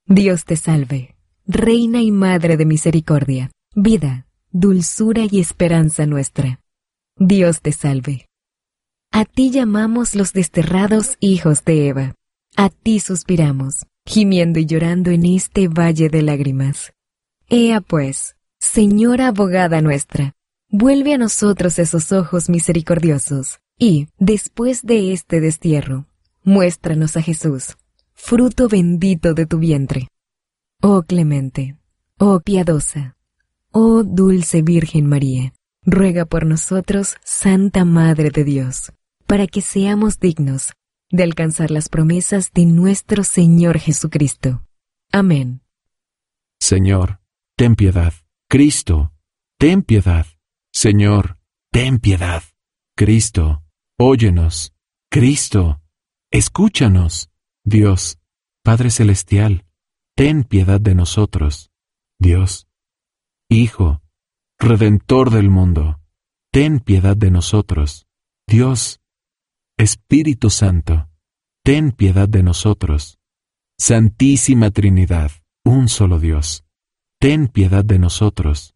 Dios te salve, Reina y Madre de misericordia, vida, dulzura y esperanza nuestra. Dios te salve. A ti llamamos los desterrados hijos de Eva. A ti suspiramos, gimiendo y llorando en este valle de lágrimas. Ea pues, Señora abogada nuestra, vuelve a nosotros esos ojos misericordiosos, y, después de este destierro, muéstranos a Jesús, fruto bendito de tu vientre. Oh clemente, oh piadosa, oh dulce Virgen María, ruega por nosotros, Santa Madre de Dios, para que seamos dignos de alcanzar las promesas de nuestro Señor Jesucristo. Amén. Señor, ten piedad. Cristo, ten piedad. Señor, ten piedad. Cristo, óyenos. Cristo, escúchanos. Dios, Padre Celestial, ten piedad de nosotros. Dios, Hijo, Redentor del mundo, ten piedad de nosotros. Dios, Espíritu Santo, ten piedad de nosotros. Santísima Trinidad, un solo Dios, ten piedad de nosotros.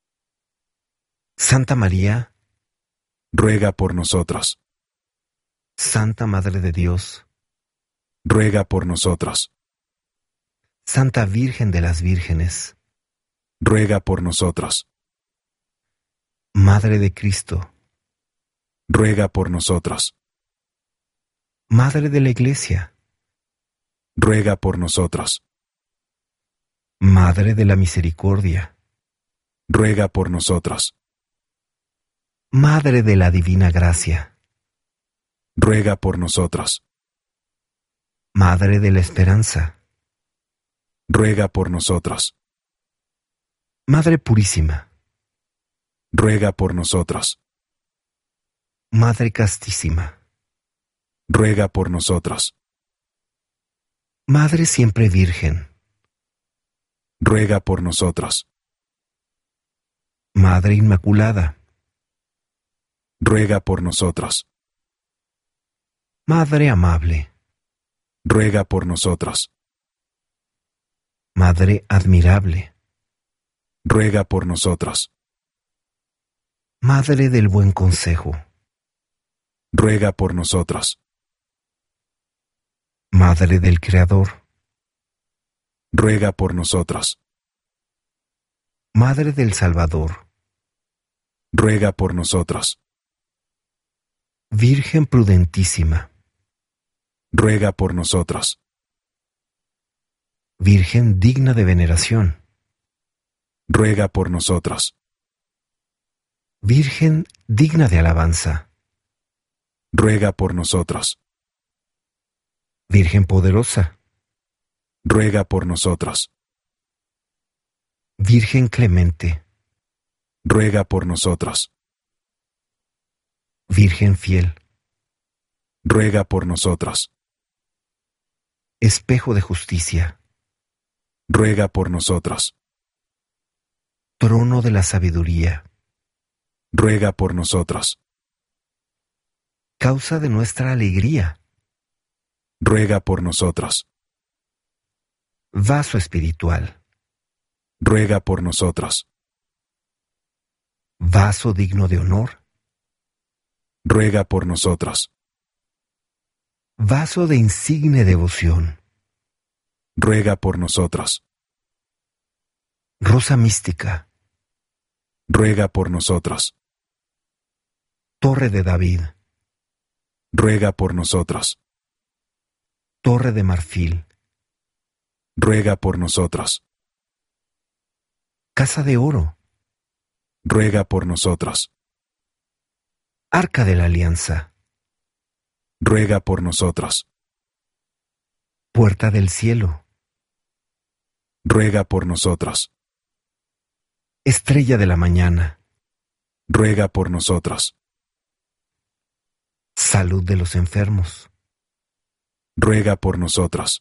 Santa María, ruega por nosotros. Santa Madre de Dios, ruega por nosotros. Santa Virgen de las Vírgenes, ruega por nosotros. Madre de Cristo, ruega por nosotros. Madre de la Iglesia, ruega por nosotros. Madre de la Misericordia, ruega por nosotros. Madre de la Divina Gracia, ruega por nosotros. Madre de la Esperanza, ruega por nosotros. Madre Purísima, ruega por nosotros. Madre Castísima, ruega por nosotros. Madre Siempre Virgen, ruega por nosotros. Madre Inmaculada, ruega por nosotros. Madre Amable, ruega por nosotros. Madre Admirable, ruega por nosotros. Madre del Buen Consejo, ruega por nosotros. Madre del Creador, ruega por nosotros. Madre del Salvador, ruega por nosotros. Virgen Prudentísima, ruega por nosotros. Virgen digna de veneración, ruega por nosotros. Virgen digna de alabanza, ruega por nosotros. Virgen poderosa, ruega por nosotros. Virgen clemente, ruega por nosotros. Virgen fiel, ruega por nosotros. espejo de justicia, ruega por nosotros. trono de la sabiduría, ruega por nosotros. causa de nuestra alegría, ruega por nosotros. vaso espiritual, ruega por nosotros. vaso digno de honor, ruega por nosotros. vaso de insigne devoción, ruega por nosotros. rosa mística, ruega por nosotros. torre de David, ruega por nosotros. torre de marfil, ruega por nosotros. casa de oro, ruega por nosotros. arca de la alianza, ruega por nosotros. puerta del cielo, ruega por nosotros. estrella de la mañana, ruega por nosotros. salud de los enfermos, ruega por nosotros.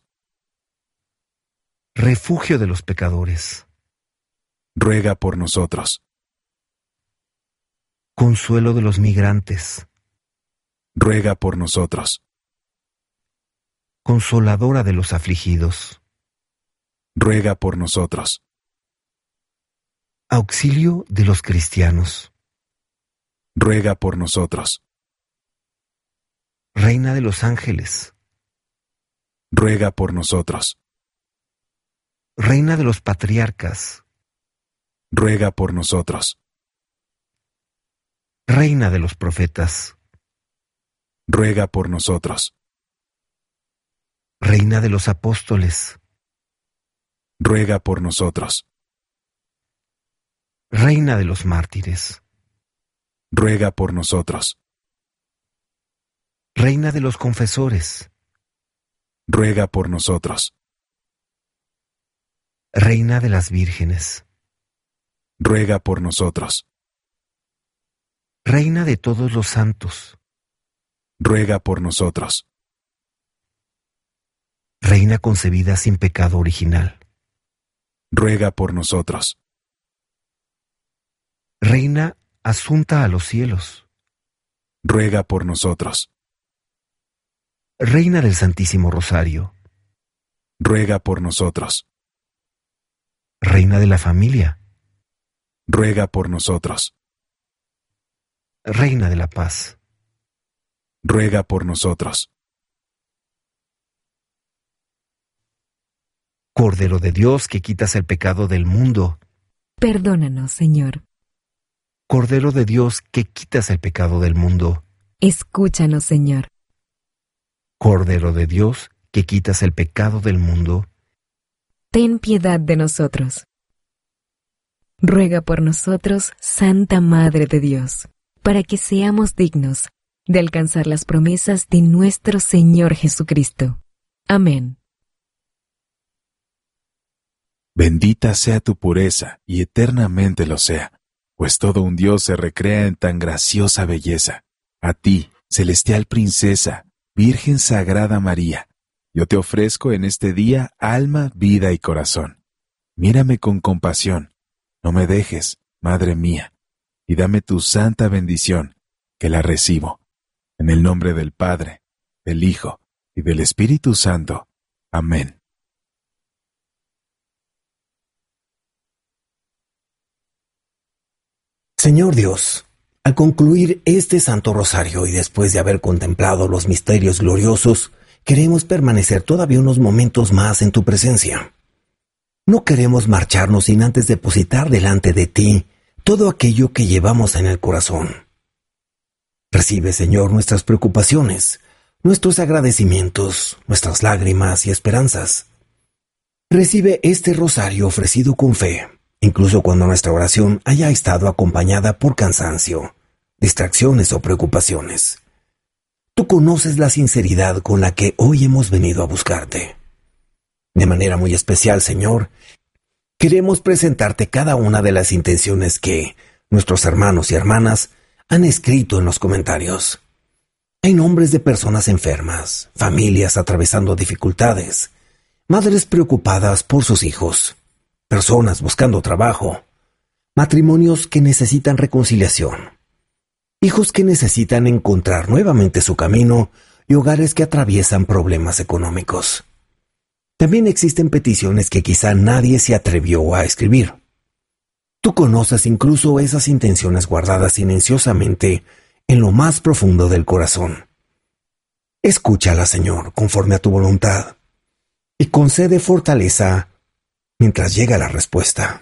refugio de los pecadores, ruega por nosotros. consuelo de los migrantes, ruega por nosotros. consoladora de los afligidos, ruega por nosotros. Auxilio de los cristianos. Ruega por nosotros. Reina de los ángeles. Ruega por nosotros. Reina de los patriarcas. Ruega por nosotros. Reina de los profetas. Ruega por nosotros. Reina de los apóstoles. Ruega por nosotros. Reina de los mártires. Ruega por nosotros. Reina de los confesores. Ruega por nosotros. Reina de las vírgenes. Ruega por nosotros. Reina de todos los santos. Ruega por nosotros. Reina concebida sin pecado original. Ruega por nosotros. Reina asunta a los cielos. Ruega por nosotros. Reina del Santísimo Rosario. Ruega por nosotros. Reina de la familia. Ruega por nosotros. Reina de la paz. Ruega por nosotros. Cordero de Dios que quitas el pecado del mundo. Perdónanos, Señor. Cordero de Dios que quitas el pecado del mundo. Escúchanos, Señor. Cordero de Dios que quitas el pecado del mundo. Ten piedad de nosotros. Ruega por nosotros, Santa Madre de Dios, para que seamos dignos de alcanzar las promesas de nuestro Señor Jesucristo. Amén. Bendita sea tu pureza, y eternamente lo sea, pues todo un Dios se recrea en tan graciosa belleza. A ti, celestial princesa, Virgen Sagrada María, yo te ofrezco en este día alma, vida y corazón. Mírame con compasión, no me dejes, Madre mía, y dame tu santa bendición, que la recibo. En el nombre del Padre, del Hijo y del Espíritu Santo. Amén. Señor Dios, al concluir este Santo Rosario y después de haber contemplado los misterios gloriosos, queremos permanecer todavía unos momentos más en tu presencia. No queremos marcharnos sin antes depositar delante de ti todo aquello que llevamos en el corazón. Recibe, Señor, nuestras preocupaciones, nuestros agradecimientos, nuestras lágrimas y esperanzas. Recibe este rosario ofrecido con fe, incluso cuando nuestra oración haya estado acompañada por cansancio, distracciones o preocupaciones. Tú conoces la sinceridad con la que hoy hemos venido a buscarte. De manera muy especial, Señor, queremos presentarte cada una de las intenciones que nuestros hermanos y hermanas han escrito en los comentarios. Hay nombres de personas enfermas, familias atravesando dificultades, madres preocupadas por sus hijos, personas buscando trabajo, matrimonios que necesitan reconciliación, hijos que necesitan encontrar nuevamente su camino y hogares que atraviesan problemas económicos. También existen peticiones que quizá nadie se atrevió a escribir. Tú conoces incluso esas intenciones guardadas silenciosamente en lo más profundo del corazón. Escúchala, Señor, conforme a tu voluntad, y concede fortaleza mientras llega la respuesta.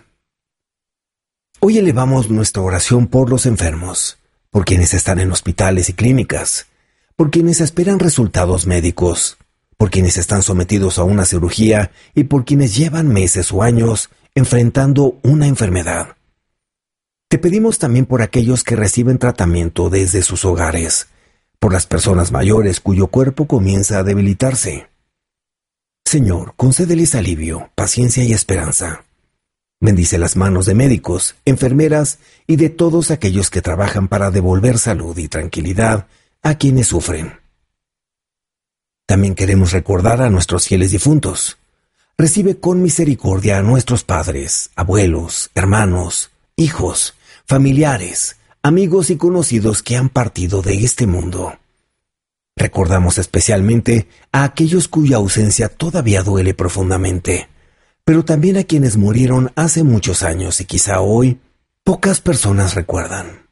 Hoy elevamos nuestra oración por los enfermos, por quienes están en hospitales y clínicas, por quienes esperan resultados médicos, por quienes están sometidos a una cirugía y por quienes llevan meses o años enfrentando una enfermedad. Te pedimos también por aquellos que reciben tratamiento desde sus hogares, por las personas mayores cuyo cuerpo comienza a debilitarse. Señor, concédeles alivio, paciencia y esperanza. Bendice las manos de médicos, enfermeras y de todos aquellos que trabajan para devolver salud y tranquilidad a quienes sufren. También queremos recordar a nuestros fieles difuntos. Recibe con misericordia a nuestros padres, abuelos, hermanos, hijos, familiares, amigos y conocidos que han partido de este mundo. Recordamos especialmente a aquellos cuya ausencia todavía duele profundamente, pero también a quienes murieron hace muchos años y quizá hoy pocas personas recuerdan.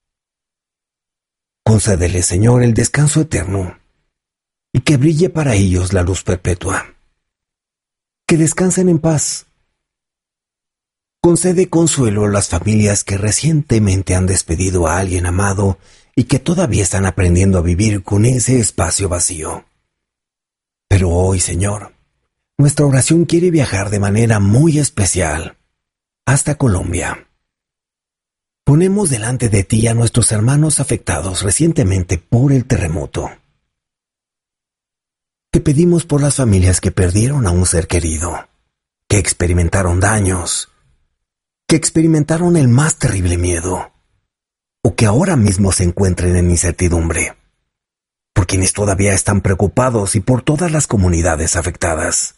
Concédele, Señor, el descanso eterno y que brille para ellos la luz perpetua. Que descansen en paz. Concede consuelo a las familias que recientemente han despedido a alguien amado y que todavía están aprendiendo a vivir con ese espacio vacío. Pero hoy, Señor, nuestra oración quiere viajar de manera muy especial hasta Colombia. Ponemos delante de ti a nuestros hermanos afectados recientemente por el terremoto. Te pedimos por las familias que perdieron a un ser querido, que experimentaron daños, que experimentaron el más terrible miedo, o que ahora mismo se encuentren en incertidumbre, por quienes todavía están preocupados y por todas las comunidades afectadas.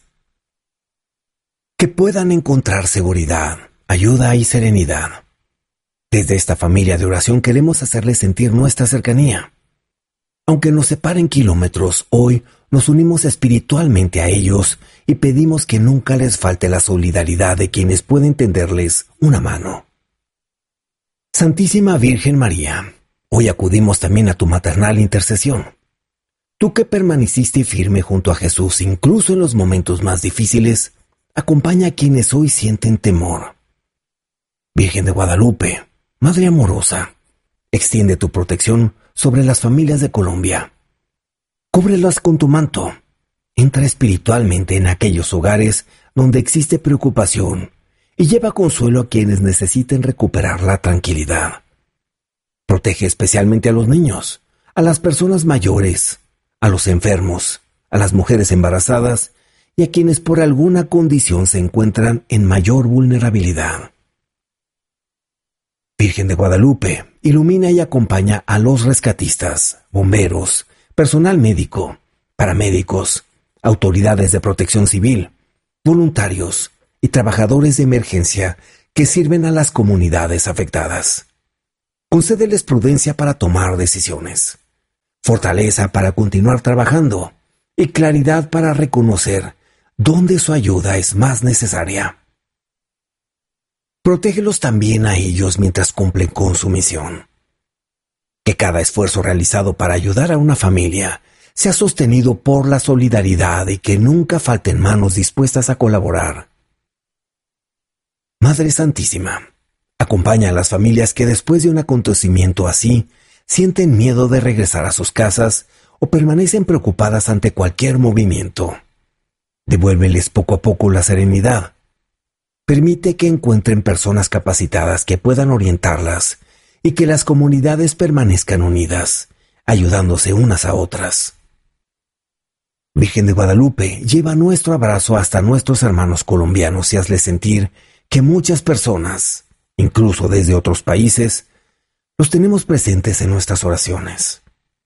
Que puedan encontrar seguridad, ayuda y serenidad. Desde esta familia de oración queremos hacerles sentir nuestra cercanía. Aunque nos separen kilómetros, hoy nos unimos espiritualmente a ellos y pedimos que nunca les falte la solidaridad de quienes pueden tenderles una mano. Santísima Virgen María, hoy acudimos también a tu maternal intercesión. Tú que permaneciste firme junto a Jesús incluso en los momentos más difíciles, acompaña a quienes hoy sienten temor. Virgen de Guadalupe, Madre amorosa, extiende tu protección sobre las familias de Colombia. Cúbrelas con tu manto. Entra espiritualmente en aquellos hogares donde existe preocupación y lleva consuelo a quienes necesiten recuperar la tranquilidad. Protege especialmente a los niños, a las personas mayores, a los enfermos, a las mujeres embarazadas y a quienes por alguna condición se encuentran en mayor vulnerabilidad. Virgen de Guadalupe, ilumina y acompaña a los rescatistas, bomberos, personal médico, paramédicos, autoridades de protección civil, voluntarios y trabajadores de emergencia que sirven a las comunidades afectadas. Concédeles prudencia para tomar decisiones, fortaleza para continuar trabajando y claridad para reconocer dónde su ayuda es más necesaria. Protégelos también a ellos mientras cumplen con su misión. Que cada esfuerzo realizado para ayudar a una familia sea sostenido por la solidaridad y que nunca falten manos dispuestas a colaborar. Madre Santísima, acompaña a las familias que después de un acontecimiento así sienten miedo de regresar a sus casas o permanecen preocupadas ante cualquier movimiento. Devuélveles poco a poco la serenidad. Permite que encuentren personas capacitadas que puedan orientarlas y que las comunidades permanezcan unidas, ayudándose unas a otras. Virgen de Guadalupe, lleva nuestro abrazo hasta nuestros hermanos colombianos y hazles sentir que muchas personas, incluso desde otros países, los tenemos presentes en nuestras oraciones.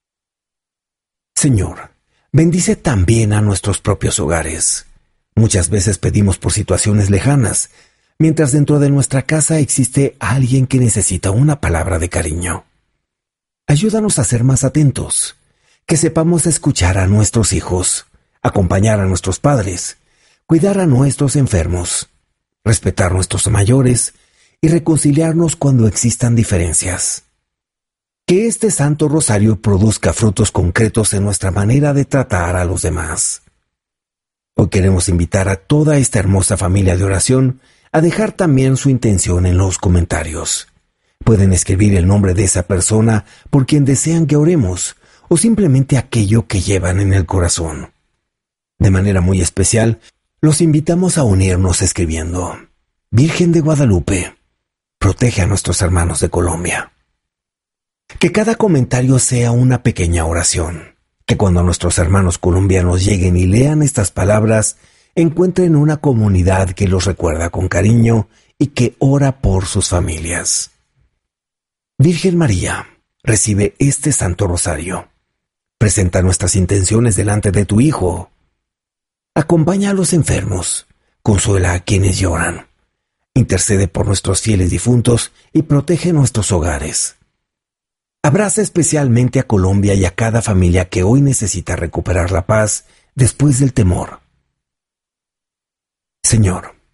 Señor, bendice también a nuestros propios hogares. Muchas veces pedimos por situaciones lejanas, mientras dentro de nuestra casa existe alguien que necesita una palabra de cariño. Ayúdanos a ser más atentos, que sepamos escuchar a nuestros hijos, acompañar a nuestros padres, cuidar a nuestros enfermos, respetar a nuestros mayores y reconciliarnos cuando existan diferencias. Que este Santo Rosario produzca frutos concretos en nuestra manera de tratar a los demás. Hoy queremos invitar a toda esta hermosa familia de oración a dejar también su intención en los comentarios. Pueden escribir el nombre de esa persona por quien desean que oremos o simplemente aquello que llevan en el corazón. De manera muy especial, los invitamos a unirnos escribiendo: Virgen de Guadalupe, protege a nuestros hermanos de Colombia. Que cada comentario sea una pequeña oración. Que cuando nuestros hermanos colombianos lleguen y lean estas palabras, encuentren una comunidad que los recuerda con cariño y que ora por sus familias. Virgen María, recibe este Santo Rosario. Presenta nuestras intenciones delante de tu Hijo. Acompaña a los enfermos, consuela a quienes lloran, intercede por nuestros fieles difuntos y protege nuestros hogares. Abraza especialmente a Colombia y a cada familia que hoy necesita recuperar la paz después del temor. Señor,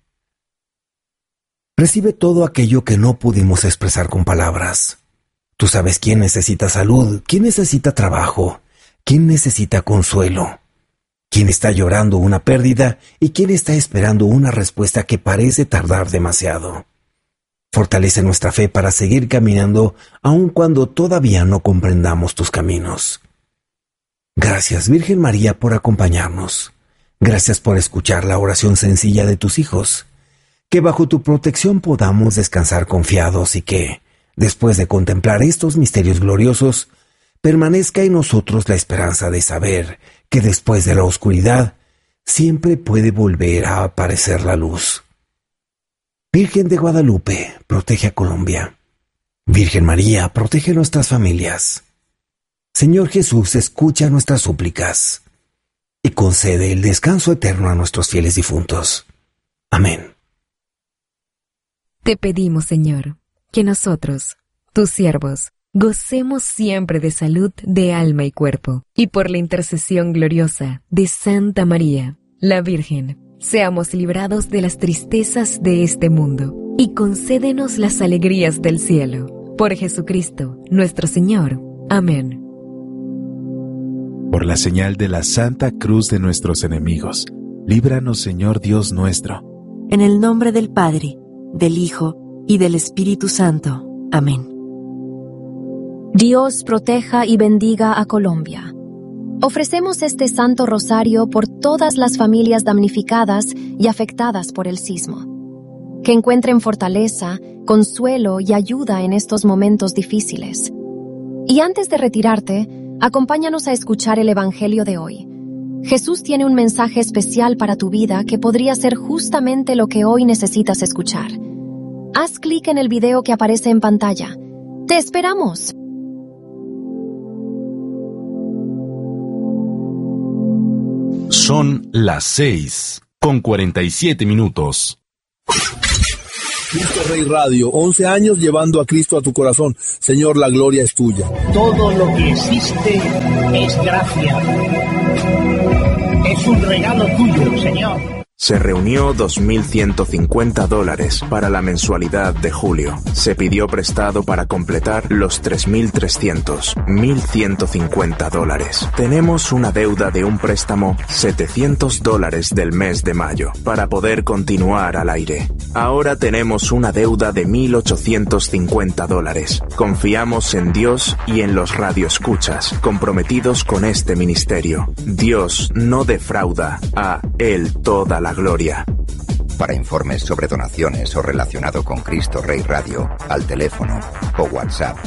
Recibe todo aquello que no pudimos expresar con palabras. Tú sabes quién necesita salud, quién necesita trabajo, quién necesita consuelo, quién está llorando una pérdida y quién está esperando una respuesta que parece tardar demasiado. Fortalece nuestra fe para seguir caminando aun cuando todavía no comprendamos tus caminos. Gracias, Virgen María, por acompañarnos. Gracias por escuchar la oración sencilla de tus hijos. Que bajo tu protección podamos descansar confiados y que, después de contemplar estos misterios gloriosos, permanezca en nosotros la esperanza de saber que después de la oscuridad siempre puede volver a aparecer la luz. Virgen de Guadalupe, protege a Colombia. Virgen María, protege nuestras familias. Señor Jesús, escucha nuestras súplicas y concede el descanso eterno a nuestros fieles difuntos. Amén. Te pedimos, Señor, que nosotros, tus siervos, gocemos siempre de salud de alma y cuerpo, y por la intercesión gloriosa de Santa María, la Virgen, seamos librados de las tristezas de este mundo, y concédenos las alegrías del cielo. Por Jesucristo, nuestro Señor. Amén. Por la señal de la Santa Cruz de nuestros enemigos, líbranos, Señor Dios nuestro. En el nombre del Padre, del Hijo y del Espíritu Santo. Amén. Dios proteja y bendiga a Colombia. Ofrecemos este Santo Rosario por todas las familias damnificadas y afectadas por el sismo. Que encuentren fortaleza, consuelo y ayuda en estos momentos difíciles. Y antes de retirarte, acompáñanos a escuchar el Evangelio de hoy. Jesús tiene un mensaje especial para tu vida que podría ser justamente lo que hoy necesitas escuchar. Haz clic en el video que aparece en pantalla. ¡Te esperamos! Son las 6:47. Cristo Rey Radio, 11 años llevando a Cristo a tu corazón. Señor, la gloria es tuya. Todo lo que existe es gracia. Es un regalo tuyo, Señor. Se reunió $2.150 para la mensualidad de julio. Se pidió prestado para completar los 3.300, $1.150. Tenemos una deuda de un préstamo $700 del mes de mayo para poder continuar al aire. Ahora tenemos una deuda de $1.850. Confiamos en Dios y en los radioescuchas comprometidos con este ministerio. Dios no defrauda, a Él toda la gloria. Para informes sobre donaciones o relacionado con Cristo Rey Radio, al teléfono o WhatsApp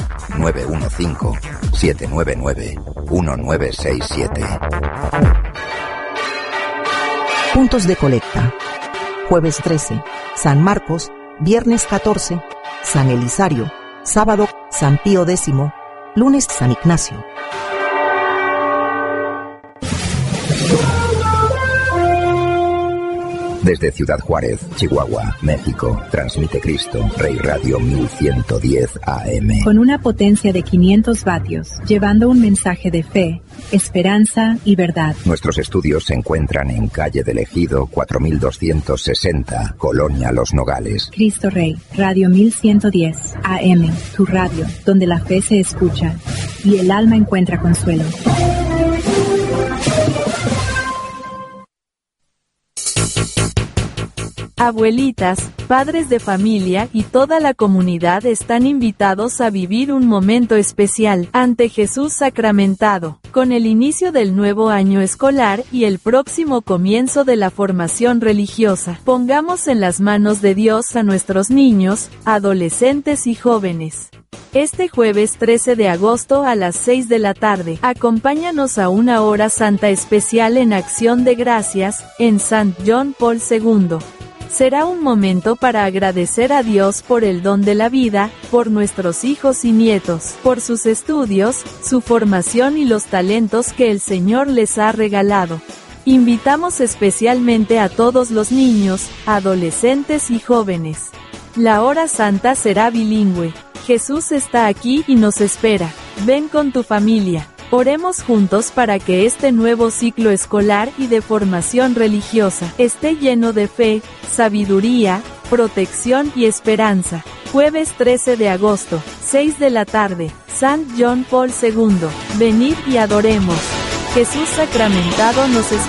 915-799-1967. Puntos de colecta. Jueves 13, San Marcos, viernes 14, San Elisario, sábado, San Pío X, lunes, San Ignacio. Desde Ciudad Juárez, Chihuahua, México, transmite Cristo Rey Radio 1110 AM. Con una potencia de 500 vatios, llevando un mensaje de fe, esperanza y verdad. Nuestros estudios se encuentran en calle del Ejido 4260, Colonia Los Nogales. Cristo Rey, Radio 1110 AM, tu radio, donde la fe se escucha y el alma encuentra consuelo. Abuelitas, padres de familia y toda la comunidad están invitados a vivir un momento especial ante Jesús sacramentado, con el inicio del nuevo año escolar y el próximo comienzo de la formación religiosa. Pongamos en las manos de Dios a nuestros niños, adolescentes y jóvenes. Este jueves 13 de agosto a las 6 de la tarde, acompáñanos a una hora santa especial en Acción de Gracias, en St. John Paul II. Será un momento para agradecer a Dios por el don de la vida, por nuestros hijos y nietos, por sus estudios, su formación y los talentos que el Señor les ha regalado. Invitamos especialmente a todos los niños, adolescentes y jóvenes. La hora santa será bilingüe. Jesús está aquí y nos espera. Ven con tu familia. Oremos juntos para que este nuevo ciclo escolar y de formación religiosa esté lleno de fe, sabiduría, protección y esperanza. Jueves 13 de agosto, 6 de la tarde, San John Paul II. Venid y adoremos. Jesús sacramentado nos espera.